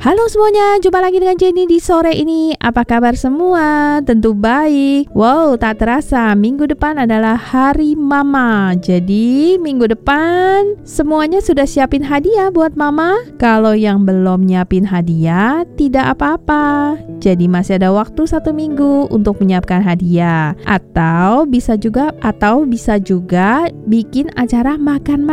Halo semuanya, jumpa lagi dengan Jenny di sore ini. Apa kabar semua? Tentu baik. Wow, tak terasa minggu depan adalah hari mama. Jadi minggu depan semuanya sudah siapin hadiah buat mama. Kalau yang belum nyiapin hadiah, tidak apa-apa. Jadi masih ada waktu 1 minggu untuk menyiapkan hadiah. Atau bisa juga bikin acara makan